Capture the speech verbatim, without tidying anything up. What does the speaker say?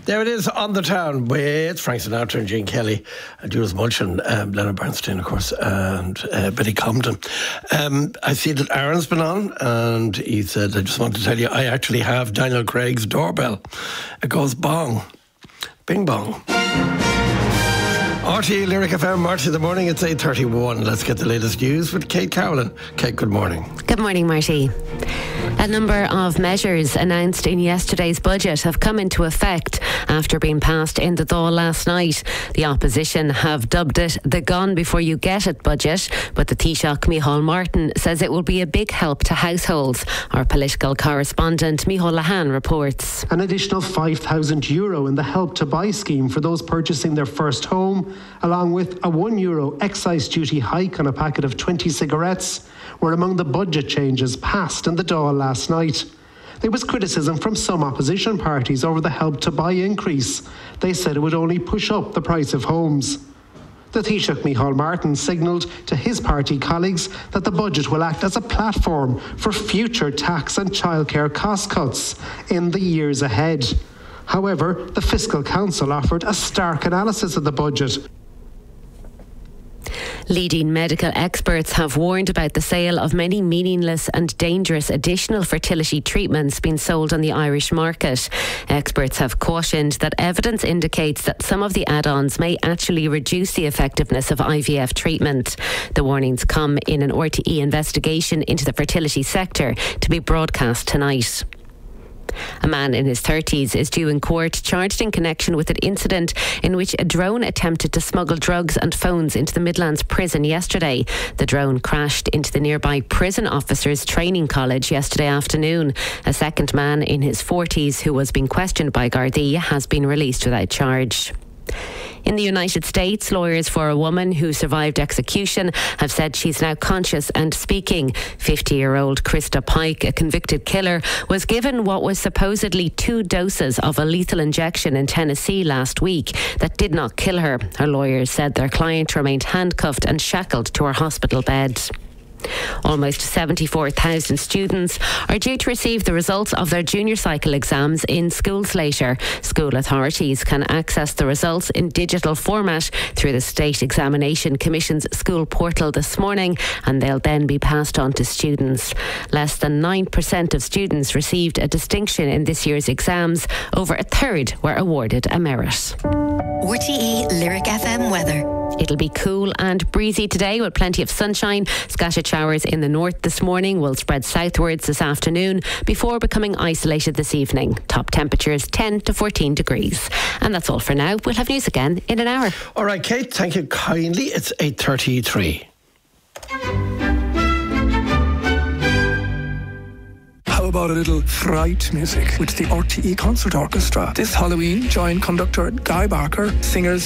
There it is, On the Town with Frank Sinatra and Gene Kelly and Jules Mulchin, um, Leonard Bernstein, of course, and uh, Betty Compton. Um, I see that Aaron's been on, and he said, I just want to tell you, I actually have Daniel Craig's doorbell. It goes bong. Bing bong. R T E Lyric F M, Marty, the morning, it's eight thirty-one. Let's get the latest news with Kate Cowlin. Kate, good morning. Good morning, Marty. A number of measures announced in yesterday's budget have come into effect after being passed in the Dáil last night. The opposition have dubbed it the gone before you get it budget, but the Taoiseach Micheál Martin says it will be a big help to households. Our political correspondent Micheál Lahan reports. An additional five thousand euro in the Help to Buy scheme for those purchasing their first home, along with a one euro excise duty hike on a packet of twenty cigarettes, were among the budget changes passed in the Dáil last night. There was criticism from some opposition parties over the Help to Buy increase. They said it would only push up the price of homes. The Taoiseach Micheál Martin signalled to his party colleagues that the budget will act as a platform for future tax and childcare cost cuts in the years ahead. However, the Fiscal Council offered a stark analysis of the budget. Leading medical experts have warned about the sale of many meaningless and dangerous additional fertility treatments being sold on the Irish market. Experts have cautioned that evidence indicates that some of the add-ons may actually reduce the effectiveness of I V F treatment. The warnings come in an R T E investigation into the fertility sector to be broadcast tonight. A man in his thirties is due in court charged in connection with an incident in which a drone attempted to smuggle drugs and phones into the Midlands prison yesterday. The drone crashed into the nearby prison officers training college yesterday afternoon. A second man in his forties who was being questioned by Gardaí has been released without charge. In the United States, lawyers for a woman who survived execution have said she's now conscious and speaking. fifty-year-old Krista Pike, a convicted killer, was given what was supposedly two doses of a lethal injection in Tennessee last week that did not kill her. Her lawyers said their client remained handcuffed and shackled to her hospital bed. Almost seventy-four thousand students are due to receive the results of their junior cycle exams in schools later. School authorities can access the results in digital format through the State Examination Commission's school portal this morning, and they'll then be passed on to students. Less than nine percent of students received a distinction in this year's exams. Over a third were awarded a merit. R T E Lyric F M weather. It'll be cool and breezy today with plenty of sunshine. Scattered showers in the north this morning will spread southwards this afternoon before becoming isolated this evening. Top temperatures ten to fourteen degrees. And that's all for now. We'll have news again in an hour. All right, Kate, thank you kindly. It's eight thirty-three. How about a little fright music with the R T E Concert Orchestra? This Halloween, join conductor Guy Barker, singers